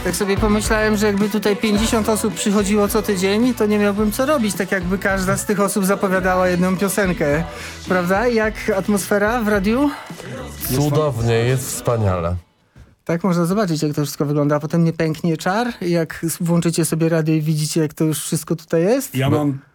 Tak sobie pomyślałem, że jakby tutaj 50 osób przychodziło co tydzień, to nie miałbym co robić, tak jakby każda z tych osób zapowiadała jedną piosenkę. Prawda? Jak atmosfera w radiu? Cudownie, jest wspaniale. Tak, można zobaczyć, jak to wszystko wygląda, a potem nie pęknie czar, jak włączycie sobie radio i widzicie, jak to już wszystko tutaj jest. Ja mam